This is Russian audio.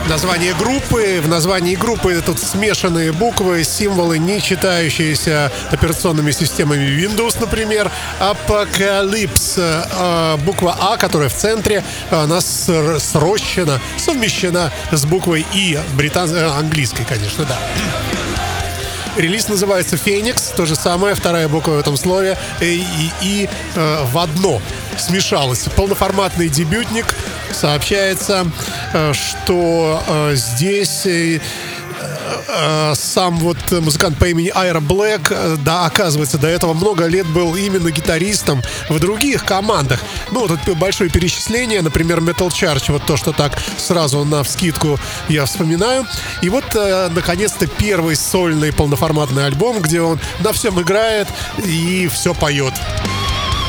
название группы. В названии группы тут смешанные буквы, символы, не читающиеся операционными системами Windows, например. Apocalypse. Буква А, которая в центре, она срощена, совмещена с буквой И, английской, конечно, да. Релиз называется «Феникс», то же самое, вторая буква в этом слове, и в одно смешалось. Полноформатный дебютник. Сообщается, что здесь сам вот музыкант по имени Айра Блэк, да, оказывается, до этого много лет был именно гитаристом в других командах. Ну, тут большое перечисление, например, Metal Church, вот то, что так сразу навскидку я вспоминаю. И вот, наконец-то, первый сольный полноформатный альбом, где он на всем играет и все поет.